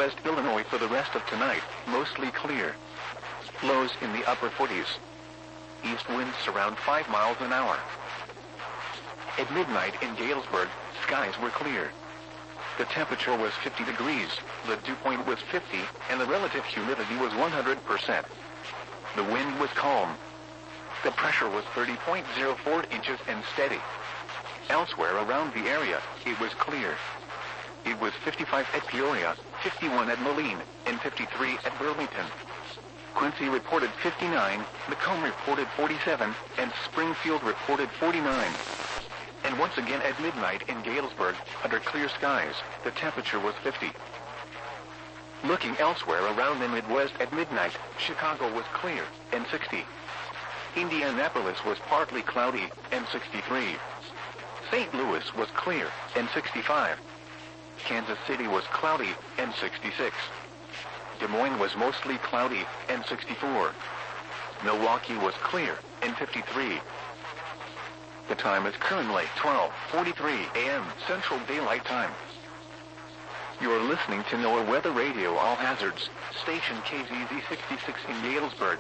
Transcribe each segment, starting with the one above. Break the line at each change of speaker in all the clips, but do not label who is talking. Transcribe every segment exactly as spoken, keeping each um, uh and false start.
northwest Illinois for the rest of tonight, mostly clear. Lows in the upper forties. East winds around five miles an hour. At midnight in Galesburg, skies were clear. The temperature was fifty degrees, the dew point was fifty, and the relative humidity was one hundred percent. The wind was calm. The pressure was thirty point zero four inches and steady. Elsewhere around the area, it was clear. It was fifty-five at Peoria, fifty-one at Moline, and fifty-three at Burlington. Quincy reported fifty-nine, Macomb reported forty-seven, and Springfield reported forty-nine. And once again at midnight in Galesburg, under clear skies, the temperature was fifty. Looking elsewhere around the Midwest at midnight, Chicago was clear, and sixty. Indianapolis was partly cloudy, and sixty-three. Saint Louis was clear, and sixty-five. Kansas City was cloudy, and sixty-six. Des Moines was mostly cloudy, and sixty-four. Milwaukee was clear, and fifty-three. The time is currently twelve forty-three a m Central Daylight Time. You're listening to NOAA Weather Radio All Hazards, station K Z Z sixty-six in Galesburg.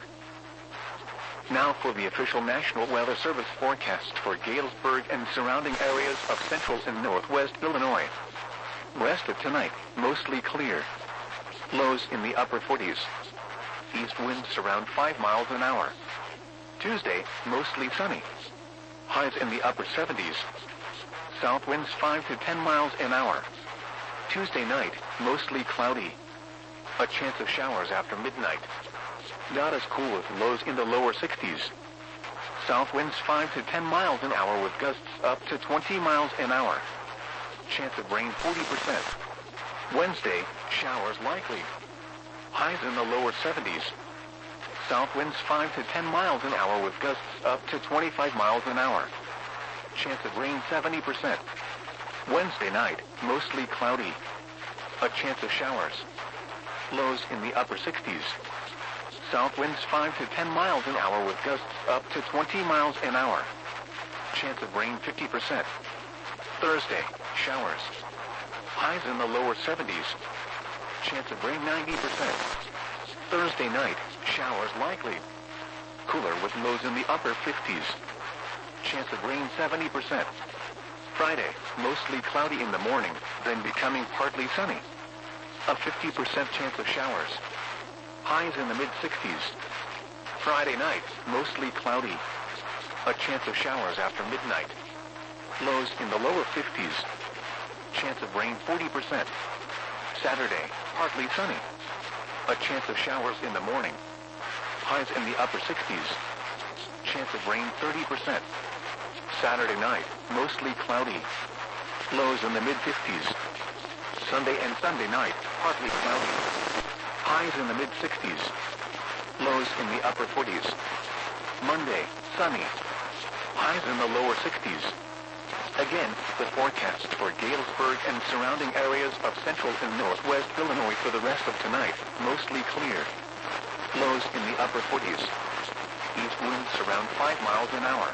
Now for the official National Weather Service forecast for Galesburg and surrounding areas of central and northwest Illinois. Rest of tonight, mostly clear. Lows in the upper forties. East winds around five miles an hour. Tuesday, mostly sunny. Highs in the upper seventies. South winds five to ten miles an hour. Tuesday night, mostly cloudy. A chance of showers after midnight. Not as cool with lows in the lower sixties. South winds five to ten miles an hour with gusts up to twenty miles an hour. Chance of rain forty percent. Wednesday, showers likely. Highs in the lower seventies. South winds five to ten miles an hour with gusts up to twenty-five miles an hour. Chance of rain seventy percent. Wednesday night, mostly cloudy. A chance of showers. Lows in the upper sixties. South winds five to ten miles an hour with gusts up to twenty miles an hour. Chance of rain fifty percent. Thursday, showers. Highs in the lower seventies. Chance of rain ninety percent. Thursday night, showers likely. Cooler with lows in the upper fifties. Chance of rain seventy percent. Friday, mostly cloudy in the morning, then becoming partly sunny. A fifty percent chance of showers. Highs in the mid-sixties. Friday night, mostly cloudy. A chance of showers after midnight. Lows in the lower fifties. Chance of rain forty percent. Saturday, partly sunny. A chance of showers in the morning. Highs in the upper sixties. Chance of rain thirty percent. Saturday night, mostly cloudy. Lows in the mid-fifties. Sunday and Sunday night, partly cloudy. Highs in the mid-sixties. Lows in the upper forties. Monday, sunny. Highs in the lower sixties. Again, the forecast for Galesburg and surrounding areas of central and northwest Illinois for the rest of tonight, mostly clear. Lows in the upper forties. East winds around five miles an hour.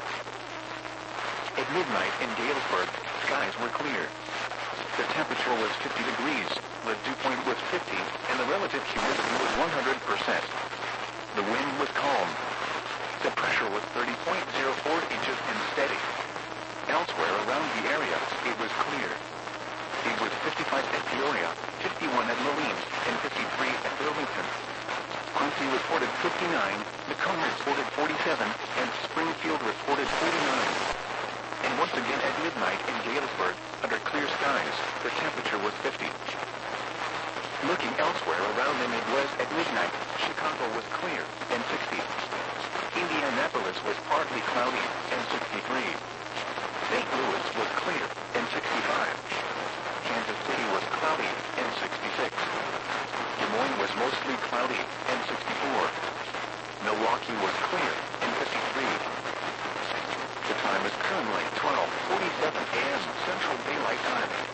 At midnight in Galesburg, skies were clear. The temperature was fifty degrees, the dew point was fifty, and the relative humidity was one hundred percent. The wind was calm. The pressure was thirty point zero four inches and steady. Elsewhere around the area, it was clear. It was fifty-five at Peoria, fifty-one at Moline, and fifty-three at Burlington. Quincy reported fifty-nine, Macomb reported forty-seven, and Springfield reported forty-nine. And once again at midnight in Galesburg, under clear skies, the temperature was fifty. Looking elsewhere around the Midwest at midnight, Chicago was clear, and sixty. Indianapolis was partly cloudy, and sixty-three. Saint Louis was clear, and sixty-five. Kansas City was cloudy, and sixty-six. Des Moines was mostly cloudy, and sixty-four. Milwaukee was clear, and fifty-three. The time is currently twelve forty-seven a m Central Daylight Time.